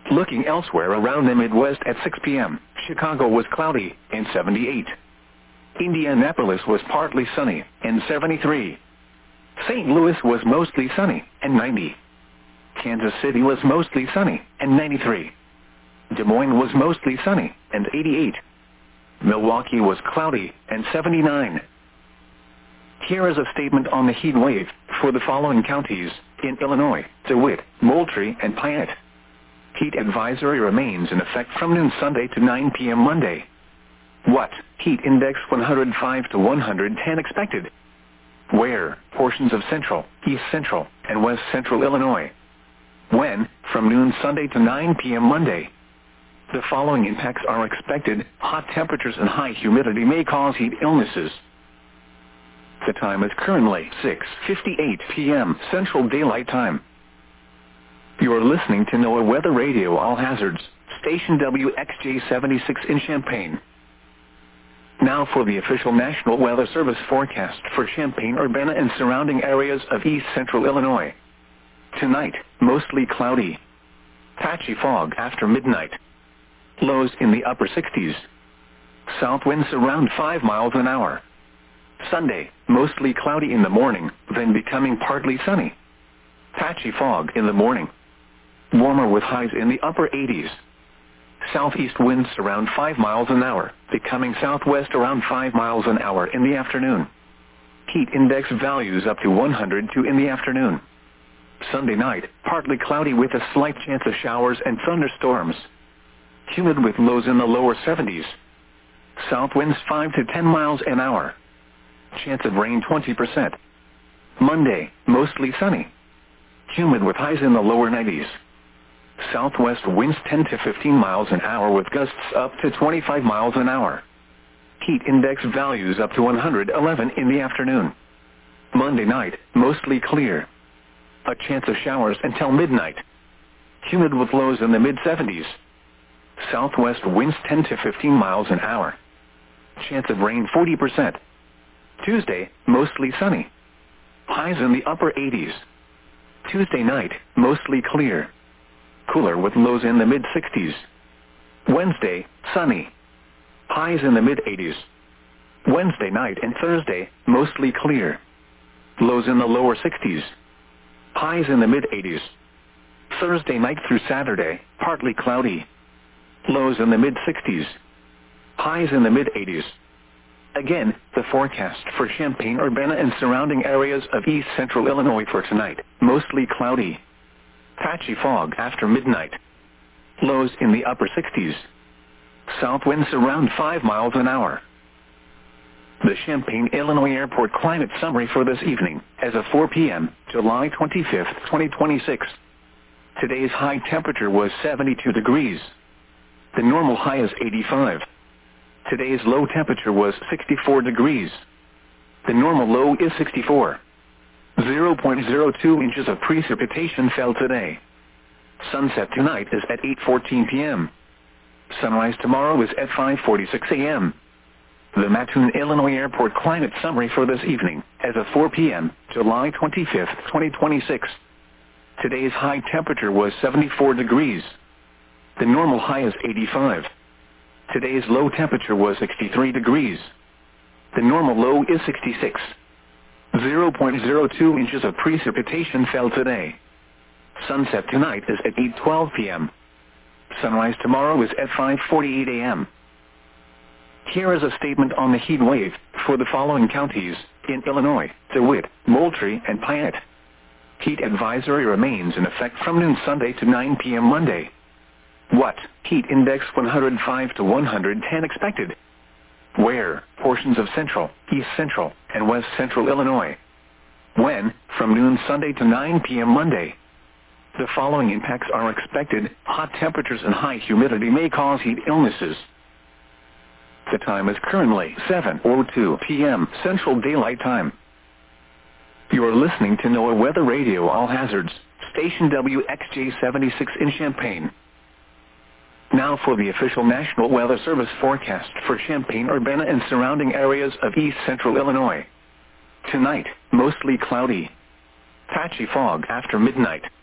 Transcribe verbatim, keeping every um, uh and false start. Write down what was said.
Looking elsewhere around the Midwest at six p m, Chicago was cloudy and seventy-eight. Indianapolis was partly sunny and seventy-three. Saint Louis was mostly sunny and ninety. Kansas City was mostly sunny and ninety-three. Des Moines was mostly sunny and eighty-eight. Milwaukee was cloudy and seventy-nine. Here is a statement on the heat wave for the following counties in Illinois: DeWitt, Moultrie, and Piatt. Heat advisory remains in effect from noon Sunday to nine p m Monday. What? Heat index one hundred five to one hundred ten expected. Where? Portions of central, east central, and west central Illinois. When? From noon Sunday to nine p m Monday. The following impacts are expected. Hot temperatures and high humidity may cause heat illnesses. The time is currently six fifty-eight p m Central Daylight Time. You are listening to NOAA Weather Radio All Hazards, station W X J seventy-six in Champaign. Now for the official National Weather Service forecast for Champaign-Urbana and surrounding areas of east central Illinois. Tonight, mostly cloudy. Patchy fog after midnight. Lows in the upper sixties. South winds around five miles an hour. Sunday, mostly cloudy in the morning, then becoming partly sunny. Patchy fog in the morning. Warmer with highs in the upper eighties. Southeast winds around five miles an hour, becoming southwest around five miles an hour in the afternoon. Heat index values up to one hundred two in the afternoon. Sunday night, partly cloudy with a slight chance of showers and thunderstorms. Humid with lows in the lower seventies. South winds five to ten miles an hour. Chance of rain twenty percent. Monday, mostly sunny. Humid with highs in the lower nineties. Southwest winds ten to fifteen miles an hour with gusts up to twenty-five miles an hour. Heat index values up to one hundred eleven in the afternoon. Monday night, mostly clear. A chance of showers until midnight. Humid with lows in the mid seventies. Southwest winds ten to fifteen miles an hour. Chance of rain forty percent. Tuesday, mostly sunny. Highs in the upper eighties. Tuesday night, mostly clear. Cooler with lows in the mid sixties. Wednesday, sunny. Highs in the mid eighties. Wednesday night and Thursday, mostly clear. Lows in the lower sixties. Highs in the mid eighties. Thursday night through Saturday, partly cloudy. Lows in the mid sixties. Highs in the mid eighties. Again, the forecast for Champaign-Urbana and surrounding areas of east central Illinois for tonight. Mostly cloudy. Patchy fog after midnight. Lows in the upper sixties. South winds around five miles an hour. The Champaign, Illinois Airport climate summary for this evening, as of four p m, July twenty-fifth, twenty twenty-six. Today's high temperature was seventy-two degrees. The normal high is eighty-five. Today's low temperature was sixty-four degrees. The normal low is sixty-four. zero point zero two inches of precipitation fell today. Sunset tonight is at eight fourteen p m Sunrise tomorrow is at five forty-six a m The Mattoon, Illinois Airport climate summary for this evening, as of four p m, July twenty-fifth, twenty twenty-six. Today's high temperature was seventy-four degrees. The normal high is eighty-five. Today's low temperature was sixty-three degrees. The normal low is sixty-six. zero point zero two inches of precipitation fell today. Sunset tonight is at eight twelve p m Sunrise tomorrow is at five forty-eight a m Here is a statement on the heat wave for the following counties in Illinois: DeWitt, Moultrie, and Piatt. Heat advisory remains in effect from noon Sunday to nine p m Monday. What? Heat index one hundred five to one hundred ten expected. Where? Portions of central, east central, and west central Illinois. When? From noon Sunday to nine p m Monday. The following impacts are expected. Hot temperatures and high humidity may cause heat illnesses. The time is currently seven oh two p m Central Daylight Time. You are listening to NOAA Weather Radio All Hazards, station W X J seventy-six in Champaign. Now for the official National Weather Service forecast for Champaign-Urbana and surrounding areas of east central Illinois. Tonight, mostly cloudy. Patchy fog after midnight.